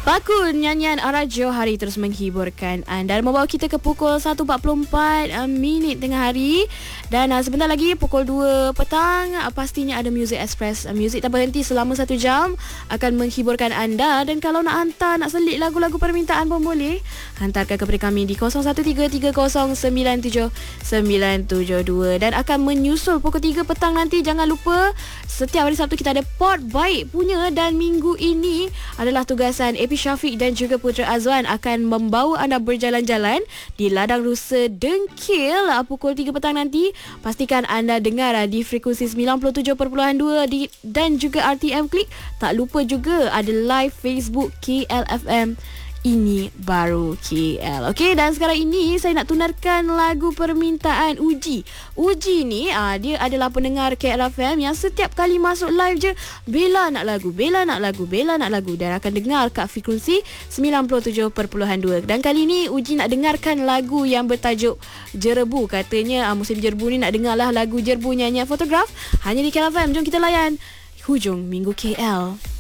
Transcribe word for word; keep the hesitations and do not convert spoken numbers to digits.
Paku nyanyian Ara Johari terus menghiburkan anda dan membawa kita ke pukul satu empat puluh empat uh, minit tengah hari. Dan uh, sebentar lagi pukul dua petang uh, pastinya ada Music Express. uh, Muzik tak berhenti selama satu jam akan menghiburkan anda. Dan kalau nak hantar, nak selit lagu-lagu permintaan pun boleh, hantarkan kepada kami di kosong satu tiga tiga kosong sembilan tujuh sembilan tujuh dua. Dan akan menyusul pukul tiga petang nanti. Jangan lupa setiap hari Sabtu kita ada Pot Baik punya, dan minggu ini adalah tugasan A P Syafiq dan juga Putra Azwan akan membawa anda berjalan-jalan di Ladang Rusa Dengkil uh, pukul tiga petang nanti. Pastikan anda dengar uh, di frekuensi sembilan puluh tujuh perpuluhan dua di, dan juga R T M Klik. Tak lupa juga ada live Facebook K L F M Ini Baru K L. Okey, dan sekarang ini saya nak tunarkan lagu permintaan Uji. Uji ni ah dia adalah pendengar K L F M yang setiap kali masuk live je Bella nak lagu, Bella nak lagu, Bella nak lagu, dan akan dengar kat frekuensi sembilan puluh tujuh perpuluhan dua. Dan kali ni Uji nak dengarkan lagu yang bertajuk Jerebu. Katanya ah, musim jerebu ni nak dengarlah lagu Jerebu nyanyian Fotograf hanya di K L F M. Jom kita layan hujung minggu K L.